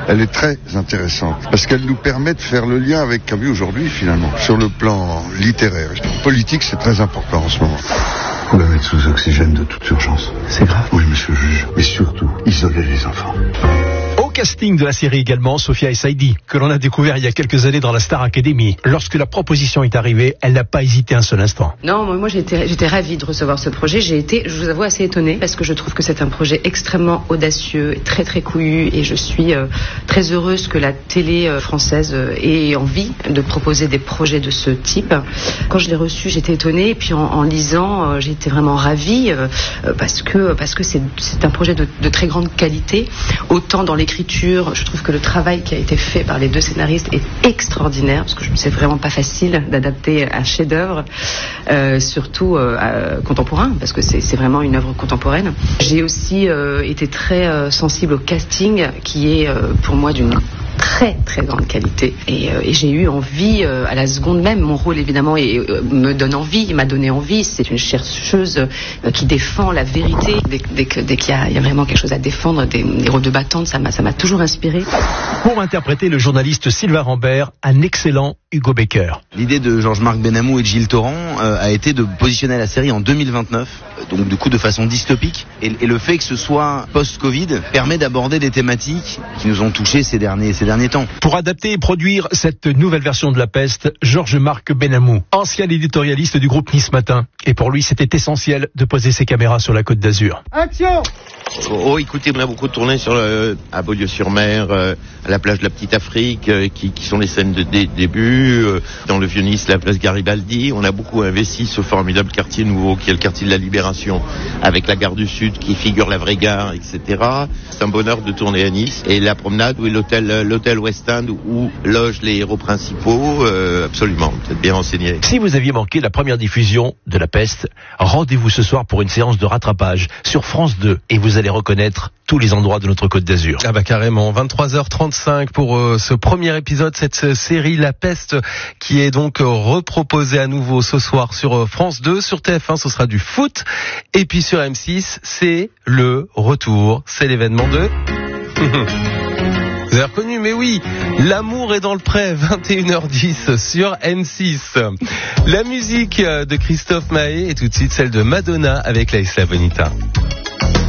elle est très intéressante parce qu'elle nous permet de faire le lien avec qu'a vu aujourd'hui finalement sur le plan littéraire. Politique, c'est très important en ce moment. On va mettre sous oxygène de toute urgence. C'est grave. Oui, monsieur le juge. Mais surtout, isoler les enfants. Au casting de la série également, Sophia Essaidi, que l'on a découvert il y a quelques années dans la Star Academy. Lorsque la proposition est arrivée, elle n'a pas hésité un seul instant. Non, moi j'étais ravie de recevoir ce projet. J'ai été, je vous avoue, assez étonnée parce que je trouve que c'est un projet extrêmement audacieux, et très très couillu, et je suis très heureuse que la télé française ait envie de proposer des projets de ce type. Quand je l'ai reçu, j'étais étonnée, et puis en lisant, j'ai été vraiment ravie parce que c'est un projet de très grande qualité, autant dans l'écriture. Je trouve que le travail qui a été fait par les deux scénaristes est extraordinaire, parce que c'est vraiment pas facile d'adapter un chef-d'œuvre, surtout contemporain, parce que c'est vraiment une œuvre contemporaine. J'ai aussi été très sensible au casting, qui est pour moi d'une très très grande qualité, et j'ai eu envie à la seconde même. Mon rôle évidemment me donne envie, m'a donné envie. C'est une chercheuse qui défend la vérité dès qu'il y a vraiment quelque chose à défendre, des rôles de battante. Ça m'a toujours inspiré. Pour interpréter le journaliste Sylvain Rambert, un excellent Hugo Becker. L'idée de Georges-Marc Benamou et de Gilles Torrent a été de positionner la série en 2029, donc du coup de façon dystopique, et le fait que ce soit post-Covid permet d'aborder des thématiques qui nous ont touchés ces derniers temps. Pour adapter et produire cette nouvelle version de La Peste, Georges-Marc Benamou, ancien éditorialiste du groupe Nice Matin. Et pour lui, c'était essentiel de poser ses caméras sur la Côte d'Azur. Action! Oh, écoutez, on a beaucoup tourné à Beaulieu-sur-Mer, à la plage de la Petite Afrique, qui sont les scènes de début, dans le Vieux-Nice, la place Garibaldi. On a beaucoup investi ce formidable quartier nouveau, qui est le quartier de la Libération, avec la gare du Sud, qui figure la vraie gare, etc. C'est un bonheur de tourner à Nice. Et la promenade, où est l'hôtel West End, où logent les héros principaux, absolument, vous êtes bien renseigné. Si vous aviez manqué la première diffusion de La Peste, rendez-vous ce soir pour une séance de rattrapage sur France 2, et vous allez reconnaître tous les endroits de notre Côte d'Azur. Ah bah carrément, 23h35 pour ce premier épisode, cette série La Peste, qui est donc reproposée à nouveau ce soir sur France 2, sur TF1 ce sera du foot, et puis sur M6 c'est le retour, c'est l'événement de... Vous avez reconnu, mais oui, L'amour est dans le pré, 21h10 sur M6. La musique de Christophe Maé et tout de suite celle de Madonna avec la Isla Bonita.